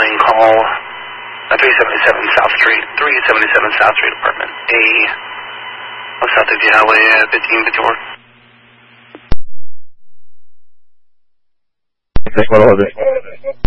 building, call 377 South Street, 377 South Street, apartment A, South of the Highway 1551. Thanks for the order.